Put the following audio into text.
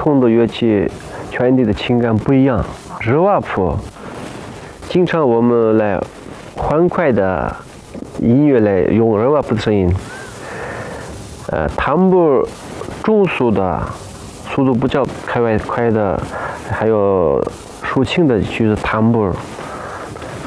同的乐器传递的情感不一样。日瓦普，经常我们来欢快的音乐来用日瓦普的声音。汤布中速的，速度比较快的，还有抒情的就是汤布。